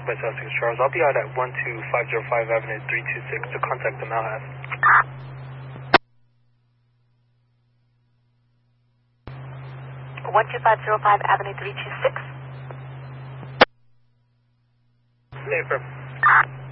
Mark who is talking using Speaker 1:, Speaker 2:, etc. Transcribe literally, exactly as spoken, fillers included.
Speaker 1: by South six Charles. I'll be out at one two five zero five Avenue three two six to contact the Malhab.
Speaker 2: one two five zero five Avenue three two six.
Speaker 1: Affirm.